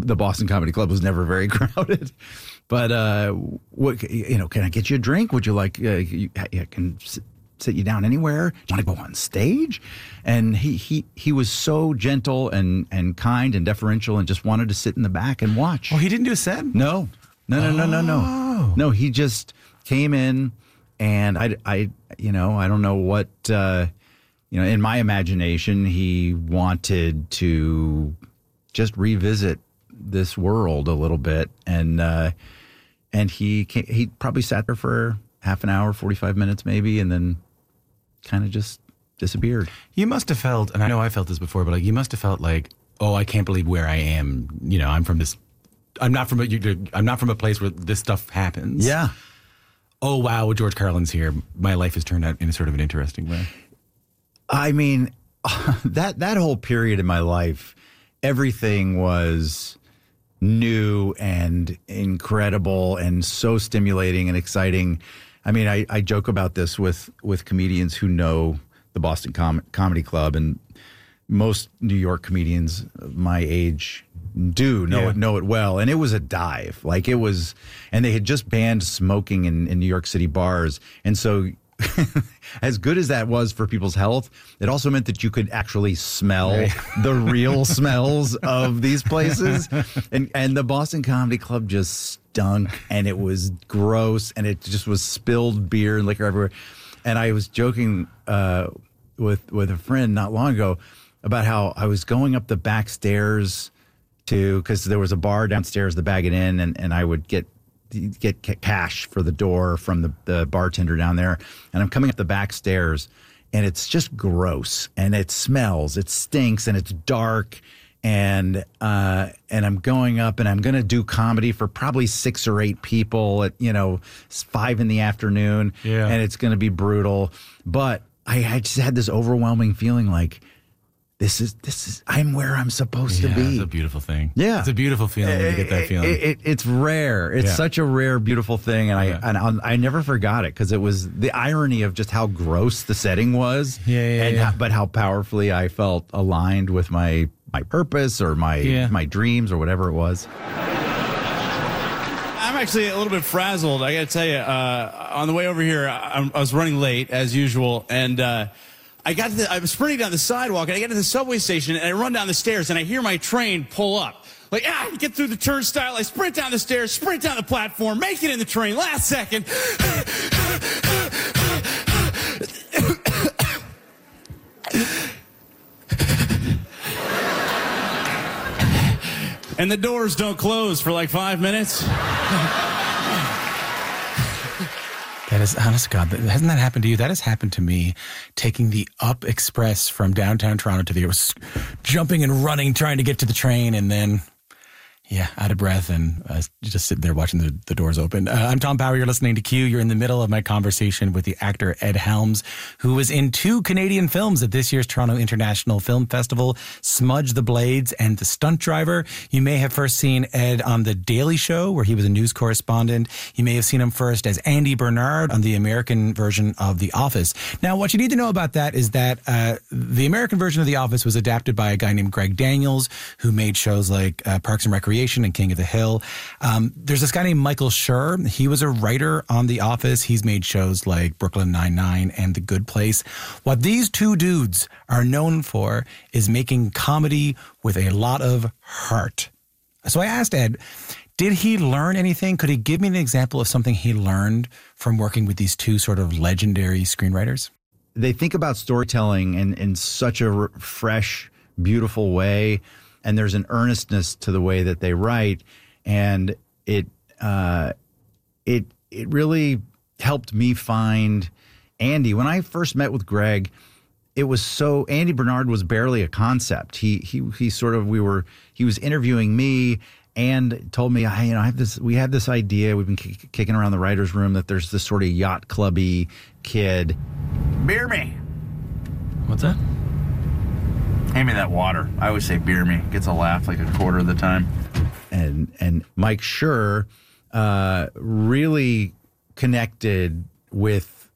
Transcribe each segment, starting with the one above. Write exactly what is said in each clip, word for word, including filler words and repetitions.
the Boston Comedy Club was never very crowded. But uh, what you know, can I get you a drink? Would you like? Uh, you, I can sit, sit you down anywhere. Do you want to go on stage? And he he he was so gentle and and kind and deferential, and just wanted to sit in the back and watch. Oh, he didn't do a set? No, no, no, no, no, no. Oh. No, he just came in, and I, I, you know, I don't know what, uh, you know, in my imagination, he wanted to just revisit this world a little bit, and uh, and he came, he probably sat there for half an hour, forty-five minutes maybe, and then kind of just disappeared. You must have felt, and I know I felt this before, but like you must have felt like, oh, I can't believe where I am. You know, I'm from this. I'm not from a. I'm not from a place where this stuff happens. Yeah. Oh wow, George Carlin's here. My life has turned out in a sort of an interesting way. I mean, that that whole period in my life, everything was new and incredible and so stimulating and exciting. I mean, I, I joke about this with, with comedians who know the Boston Com- Comedy Club, and most New York comedians of my age do know yeah. it know it well. And it was a dive. Like it was, and they had just banned smoking in, in New York City bars. And so as good as that was for people's health, it also meant that you could actually smell right. the real smells of these places. And and the Boston Comedy Club just stunk, and it was gross, and it just was spilled beer and liquor everywhere. And I was joking uh, with with a friend not long ago about how I was going up the back stairs to, because there was a bar downstairs, the Bag It In, and, and I would get get cash for the door from the, the bartender down there. And I'm coming up the back stairs, and it's just gross, and it smells, it stinks, and it's dark. And uh, and I'm going up, and I'm going to do comedy for probably six or eight people at, you know, five in the afternoon. Yeah. And it's going to be brutal. But I, I just had this overwhelming feeling like, This is this is I'm where I'm supposed yeah, to be. It's a beautiful thing. Yeah, it's a beautiful feeling when you get that feeling. It, it, it's rare. It's yeah. such a rare, beautiful thing, and I yeah. and I'll, I never forgot it because it was the irony of just how gross the setting was. Yeah, yeah, and yeah. How, but how powerfully I felt aligned with my my purpose or my yeah. my dreams or whatever it was. I'm actually a little bit frazzled. I got to tell you, uh, on the way over here, I, I was running late as usual, and. Uh, I got to the, I was sprinting down the sidewalk, and I get to the subway station, and I run down the stairs, and I hear my train pull up. Like, ah, you get through the turnstile, I sprint down the stairs, sprint down the platform, make it in the train, last second. And the doors don't close for like five minutes. That is, honest to God, hasn't that happened to you? That has happened to me, taking the Up Express from downtown Toronto to the, I was jumping and running, trying to get to the train, and then, yeah, out of breath and uh, just sitting there watching the, the doors open. Uh, I'm Tom Power. You're listening to Q. You're in the middle of my conversation with the actor Ed Helms, who was in two Canadian films at this year's Toronto International Film Festival, Smudge the Blades and The Stunt Driver. You may have first seen Ed on The Daily Show, where he was a news correspondent. You may have seen him first as Andy Bernard on the American version of The Office. Now, what you need to know about that is that uh, the American version of The Office was adapted by a guy named Greg Daniels, who made shows like uh, Parks and Recreation and King of the Hill. Um, there's this guy named Michael Schur. He was a writer on The Office. He's made shows like Brooklyn Nine-Nine and The Good Place. What these two dudes are known for is making comedy with a lot of heart. So I asked Ed, did he learn anything? Could he give me an example of something he learned from working with these two sort of legendary screenwriters? They think about storytelling in, in such a r- fresh, beautiful way. And there's an earnestness to the way that they write, and it uh, it it really helped me find Andy. When I first met with Greg, it was so Andy Bernard was barely a concept. He he he sort of we were he was interviewing me and told me, I you know I have this we have this idea we've been k- kicking around the writers' room that there's this sort of yacht clubby kid. Beer me. What's that? Hand me that water. I always say beer me. Gets a laugh like a quarter of the time. And and Mike Schur uh, really connected with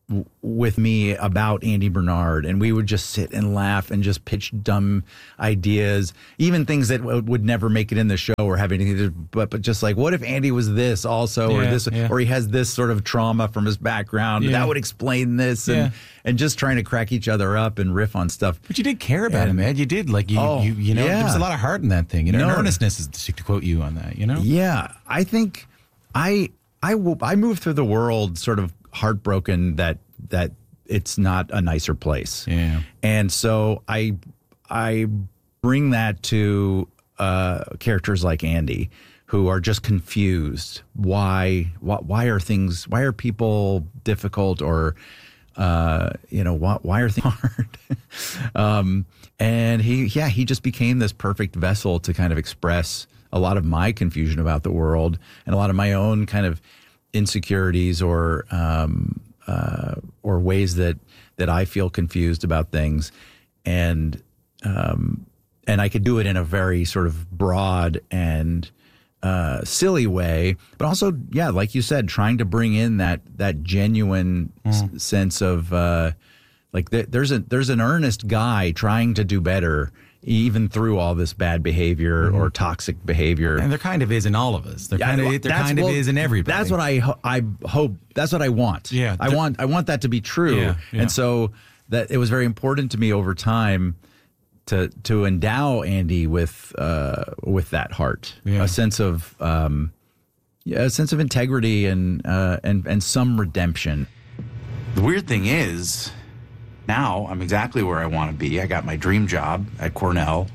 w- with me about Andy Bernard, and we would just sit and laugh and just pitch dumb ideas, even things that w- would never make it in the show or have anything to do, but, but just like, what if Andy was this also, Yeah, or this, yeah. or he has this sort of trauma from his background, Yeah. that would explain this, and, Yeah. and just trying to crack each other up and riff on stuff. But you did care about And- him, Ed. You did. Like, you, Oh, you, you know, yeah. there was a lot of heart in that thing. You know, No. and earnestness is to quote you on that, you know? Yeah, I think I I w- I moved through the world sort of heartbroken that that it's not a nicer place. Yeah. And so I I bring that to uh, characters like Andy, who are just confused. Why why, why are things why are people difficult, or uh, you know, why, why are things hard? um, and he yeah, he just became this perfect vessel to kind of express a lot of my confusion about the world and a lot of my own kind of insecurities, or um, uh, or ways that that I feel confused about things, and um, and I could do it in a very sort of broad and uh, silly way, but also, yeah, like you said, trying to bring in that that genuine Mm. s- sense of uh, like th- there's a there's an earnest guy trying to do better, even through all this bad behavior or toxic behavior. And there kind of is in all of us. There kind of, there That's- kind of well, is in everybody. That's what I ho- I hope. That's what I want. Yeah, I the- want I want that to be true. Yeah, yeah. And so that it was very important to me over time to to endow Andy with uh, with that heart, Yeah. a sense of um, yeah, a sense of integrity and uh, and and some redemption. The weird thing is, now I'm exactly where I want to be. I got my dream job at Cornell,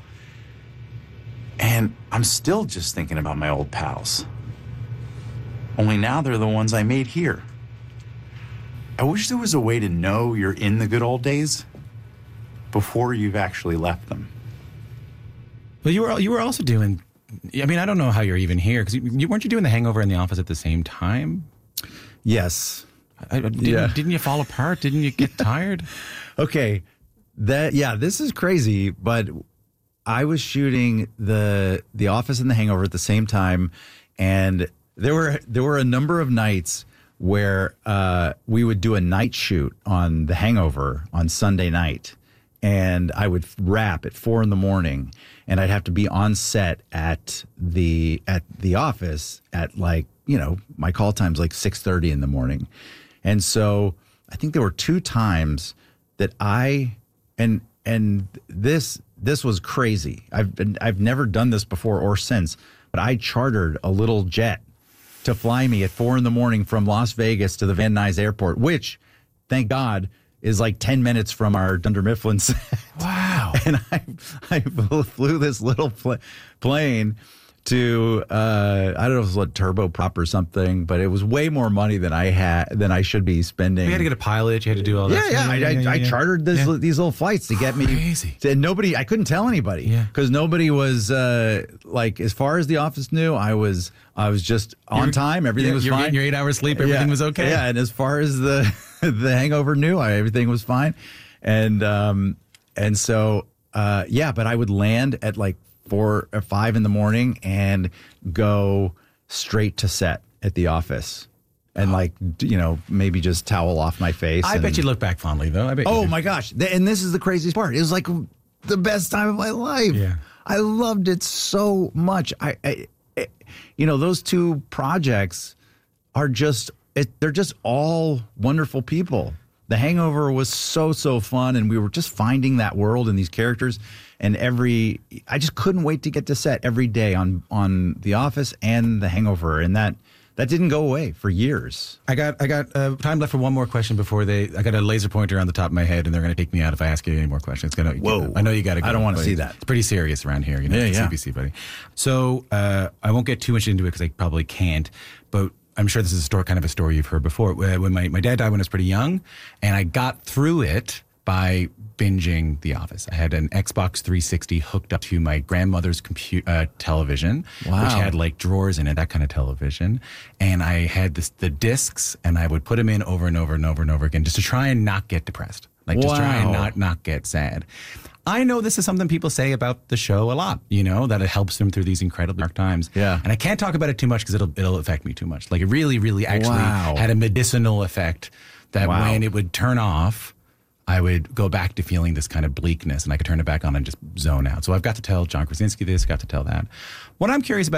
and I'm still just thinking about my old pals. Only now they're the ones I made here. I wish there was a way to know you're in the good old days before you've actually left them. But you were you were also doing. I mean, I don't know how you're even here, because you, you weren't you doing The Hangover and The Office at the same time? Yes. I, I- didn't, Yeah. didn't you fall apart? Didn't you get tired? Okay. That yeah, this is crazy, but I was shooting the The Office and The Hangover at the same time, and there were there were a number of nights where uh, we would do a night shoot on The Hangover on Sunday night, and I would wrap at four in the morning, and I'd have to be on set at the at the office at like, you know, my call time's like six thirty in the morning, and so I think there were two times that I and and this this was crazy. I've been I've never done this before or since, but I chartered a little jet to fly me at four in the morning from Las Vegas to the Van Nuys Airport, which, thank God, is like ten minutes from our Dunder Mifflin set. Wow. And I I flew this little pl- plane to uh, I don't know if it was like turboprop or something, but it was way more money than I had than I should be spending. You had to get a pilot. You had to do all that. Yeah, yeah. stuff. I, I, I yeah. chartered this, Yeah. these little flights to get me. Crazy. To, and nobody, I couldn't tell anybody. Yeah. Because nobody was uh, like, as far as the office knew, I was, I was just on You're- time. Everything you're- was you're fine. getting your eight hours sleep. Everything Yeah. was okay. Yeah, and as far as the the Hangover knew, I, everything was fine. And um, and so uh, yeah, but I would land at like four or five in the morning and go straight to set at the office, and like d- you know maybe just towel off my face. I and, bet you look back fondly, though. I bet. you Oh do. my gosh! Th- And this is the craziest part. It was like the best time of my life. Yeah. I loved it so much. I, I, I you know, those two projects are just it, they're just all wonderful people. The Hangover was so so fun, and we were just finding that world and these characters. And every I just couldn't wait to get to set every day on on The Office and The Hangover, and that that didn't go away for years. I got I got uh, time left for one more question before they. I got a laser pointer on the top of my head, and they're going to take me out if I ask you any more questions. It's gonna. Whoa. I know you got to. I don't wanna but see it's- that. It's pretty serious around here, you know. Yeah, it's yeah. C B C, buddy. So uh, I won't get too much into it because I probably can't. But I'm sure this is a story, kind of a story you've heard before. Uh, When my my dad died when I was pretty young, and I got through it by binging The Office. I had an Xbox three sixty hooked up to my grandmother's computer uh, television, Wow. which had like drawers in it, that kind of television. And I had this, the discs, and I would put them in over and over and over and over again just to try and not get depressed, like just try and Wow. not not get sad. I know this is something people say about the show a lot, you know, that it helps them through these incredibly dark times. Yeah. And I can't talk about it too much because it'll it'll affect me too much. Like it really, really actually Wow. had a medicinal effect that Wow. when it would turn off, I would go back to feeling this kind of bleakness, and I could turn it back on and just zone out. So I've got to tell John Krasinski this, got to tell that. What I'm curious about